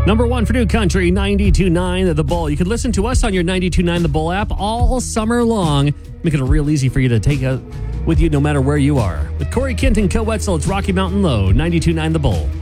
Number one for New Country, 92.9 The Bull. You can listen to us on your 92.9 The Bull app all summer long, making it real easy for you to take it with you no matter where you are. With Corey Kent and Co. Wetzel, it's Rocky Mountain Low, 92.9 The Bull.